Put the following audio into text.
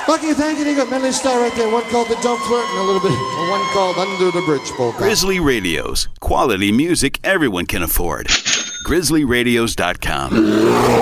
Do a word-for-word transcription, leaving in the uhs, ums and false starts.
Lucky, thank you. You got Melanie Star right there. One called The Jump Flirt and a little bit, and one called Under the Bridge Polka. Grizzly Radios. Quality music everyone can afford. grizzly radios dot com